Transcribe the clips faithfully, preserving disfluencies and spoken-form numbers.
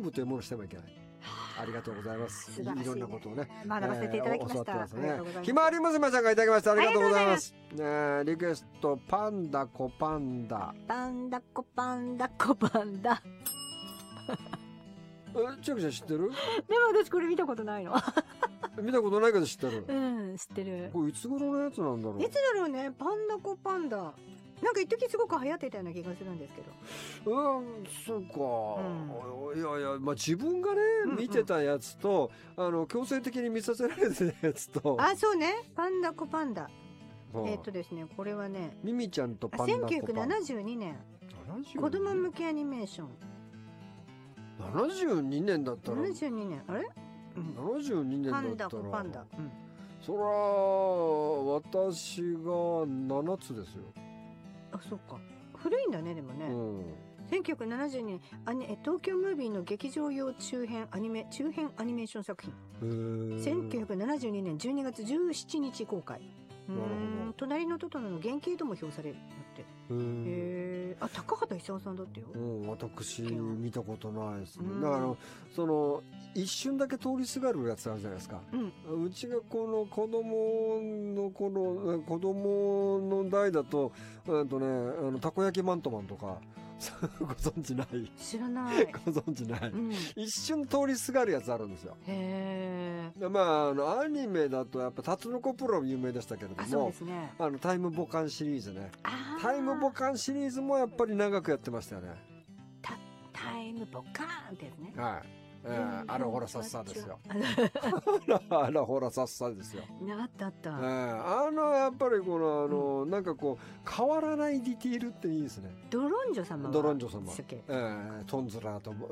部というものをしてもいけない。ありがとうございます。いろんなことをね学ばせていただきました。 ひまわり娘さんがいただきました。ありがとうございます。えリクエストパンダコパンダパンダコパンダコパンダえ、千秋ちゃん知ってる？でも私これ見たことないの見たことないけど知ってる。 うん、知ってる。 これいつ頃のやつなんだろう。 いつだろうね。パンダコパンダなんか一時すごく流行ってたような気がするんですけど。 うん、そうか、うん、いやいや、まあ、自分がね、うんうん、見てたやつとあの強制的に見させられてたやつと。 あ、そうね、パンダコパンダ、はあ、えっとですね、これはね、 ミミちゃんとパンダコパンダせんきゅうひゃくななじゅうにねん子供向けアニメーション。 ななじゅうにねんだったらななじゅうにねん、あれ、 うん、ななじゅうにねんだったらパンダコパンダ、うん、 そら私がななつですよ。 あ、そっか、古いんだね。でもね、うん、せんきゅうひゃくななじゅうにねんアニ東京ムービーの劇場用中編アニメ中編アニメーション作品、せんきゅうひゃくななじゅうにねんじゅうにがつじゅうしちにち公開。うーん、隣のトトロの原型とも評されるって。へえ。あ、高畑勲さんだってよ。 うん、私見たことないですね。だからその一瞬だけ通りすがるやつあるじゃないですか。うん、うちがこの子供の頃、子供の代だと、あとね、あのたこ焼きマントマンとか。ご存知ない？ 知らない。 ご存知ない、うん、一瞬通りすがるやつあるんですよ。 へえ。 まあ、あのアニメだとやっぱタツノコプロ有名でしたけれども、 そうですね、 あのタイムボカンシリーズね。タイムボカンシリーズもやっぱり長くやってましたよね。 タ, タイムボカーンってやつね。 はい。えー、あらほらさっさですよ。あらほらさっさですよ。 あったあった。えー、あのやっぱりこのあの、うん、なんかこう変わらないディティールっていいですね。 ドロンジョ様は。 ドロンジョ様。えー、トンズラーと、うん、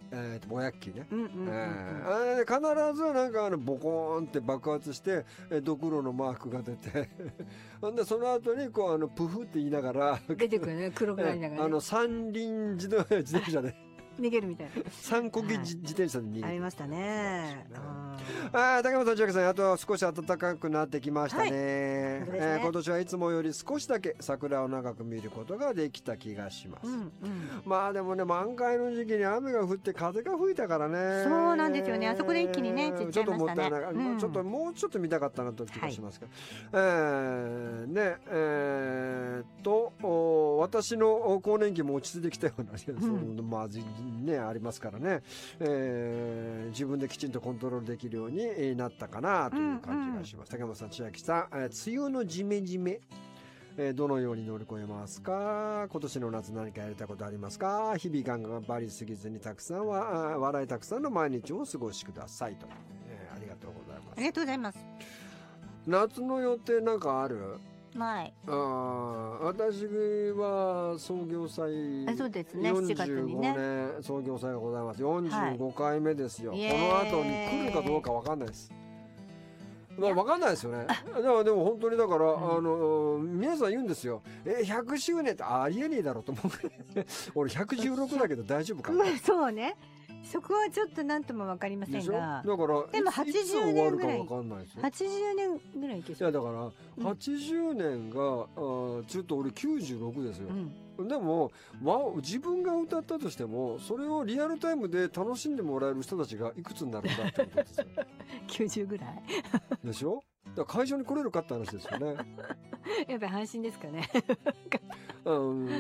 えー、ボヤッキーね。必ずなんかあのボコーンって爆発してドクロのマークが出て、ほんでその後にこうあのプフって言いながら出てくるね、黒くなりながら、ね。 あの三輪自動自転車で。 逃げるみたいな。 三こぎ自転車で逃げる。 ありましたね。 ああ、高本千秋さん、あと少し暖かくなってきましたね。え今年はいつもより少しだけ桜を長く見ることができた気がします。まあでもね、満開の時期に雨が降って風が吹いたからね。 そうなんですよね。あそこで一気にね、散っちゃいましたね。ちょっともったいない。 ちょっともうちょっと見たかったなという気がしますけど。えね、えっと私の更年期も落ち着いてきたような、そのまずね、ありますからね、えー、自分できちんとコントロールできるようになったかなという感じがします。竹本さん、千秋さん、えー、梅雨のジメジメ、えー、どのように乗り越えますか？今年の夏何かやりたいことありますか？日々頑張りすぎずにたくさんは笑いたくさんの毎日をお過ごしくださいと、えー、ありがとうございます。 ありがとうございます。 夏の予定なんかある？ ない。 ああ、私は創業祭、 あ、そうですね、しちがつにね、 よんじゅうごねん創業祭がございます。よんじゅうごかいめですよ、はい、この後に来るかどうか分かんないです。まあ、分かんないですよね。でもでも本当にだから、うん、あの皆さん言うんですよ、えひゃくしゅうねんってありえねえだろうと思う俺ひゃくじゅうろくだけど大丈夫かなそうね、そこはちょっと何とも分かりませんが、 だからでもはちじゅうねんぐらい、 いつ終わるか分かんないですよ。 はちじゅうねんぐらいいけそう。 いやだからはちじゅうねんが、うん、あちょっと俺きゅうじゅうろくですよ、うん、でも、ま、自分が歌ったとしてもそれをリアルタイムで楽しんでもらえる人たちがいくつになるんだってことですよきゅうじゅうぐらいでしょ。だから会場に来れるかって話ですよねやっぱり阪神ですかねうん、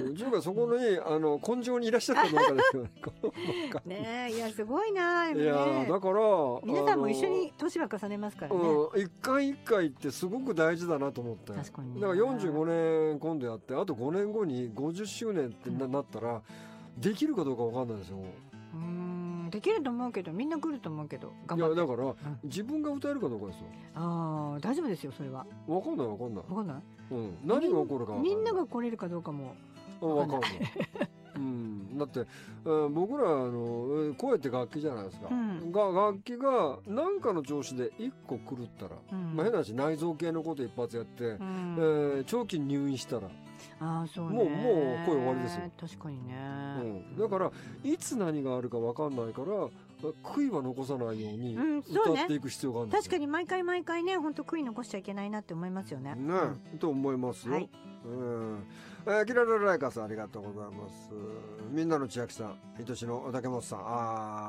自分がそこにあの根性にいらっしゃったかどうかですよねねえ、いやすごいな、ね、 いやだから皆さんも一緒に年は重ねますからね、 うん、一回一回ってすごく大事だなと思って。 確かに、ね、 だからよんじゅうごねん今度やってあとごねんごにごじゅっしゅうねんってな、うん、なったらできるかどうかわかんないですよ。 うーん、できると思うけどみんな来ると思うけど頑張って。 いやだから、うん、自分が歌えるかどうかですよ。 ああ、大丈夫ですよそれは。 わかんないわかんないわかんない、 うん、何が起こるかわかんない。 みんなが来れるかどうかもわかんない、うん、だって、うん、僕らあの声って楽器じゃないですか、うん、が楽器が何かの調子でいっこ狂ったら、うん、まあ、変な話内臓系のこと一発やって、うん、えー、長期入院したらあ、そうね、 もうもう声終わりですよ。 確かにね、 うん、だからいつ何があるか分かんないから悔いは残さないように歌っていく必要があるんですよ、うん、ね、確かに毎回毎回ね本当悔い残しちゃいけないなって思いますよね。 ね、うん、と思いますよ、はい、うん、えー、キララライカさんありがとうございます。みんなの千秋さん、愛しの竹本さん、あ